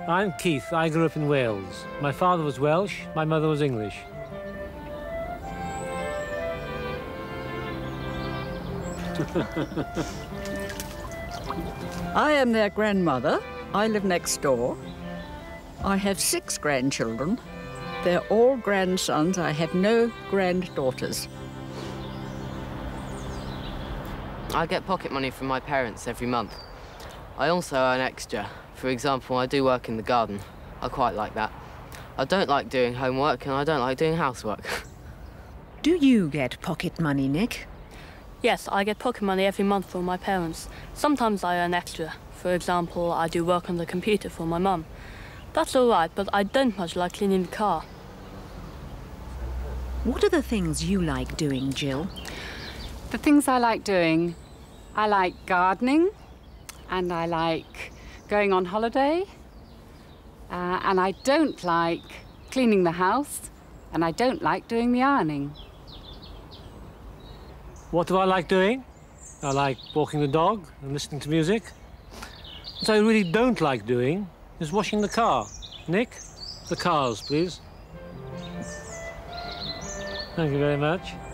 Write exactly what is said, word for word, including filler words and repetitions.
I'm Keith. I grew up in Wales. My father was Welsh, my mother was English. I am their grandmother. I live next door. I have six grandchildren. They're all grandsons. I have no granddaughters. I get pocket money from my parents every month. I also earn extra. For example, I do work in the garden. I quite like that. I don't like doing homework and I don't like doing housework. Do you get pocket money, Nick? Yes, I get pocket money every month from my parents. Sometimes I earn extra. For example, I do work on the computer for my mum. That's all right, but I don't much like cleaning the car. What are the things you like doing, Jill? The things I like doing, I like gardening, and I like going on holiday, uh, and I don't like cleaning the house, and I don't like doing the ironing. What do I like doing? I like walking the dog and listening to music. What I really don't like doing is washing the car. Nick, the cars, please. Thank you very much.